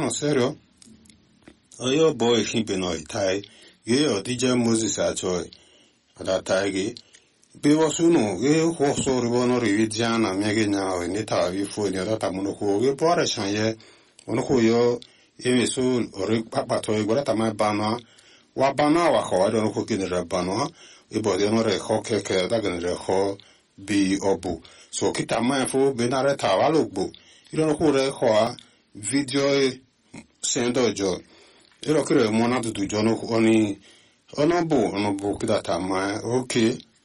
serio. Oyo boy himbe no itai. Yo DJ Moses achoy. Ada taigi. Bewa suno ge ho so ribono rividiana mege nyao ni tawi fu ni data muno ko ge bore chanye ono ko yo emi so ori papa to igora tama bana wa bana wa ko do ko kinere bana e bo de no re ho ke da genere ho bi obu so kita ma fu benare tawalugbu iro ko re ho video sendo jo iro kire mo na du jo no oni ono bu kita tama okay